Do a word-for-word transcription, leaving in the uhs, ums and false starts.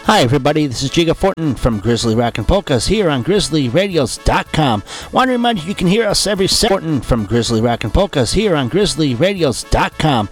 Hi everybody, this is Jiga Fortin from Grizzly Rock and Polkas here on Grizzly Radios dot com. Want to remind you you can hear us every Saturday from Grizzly Rock and Polkas here on Grizzly Radios dot com.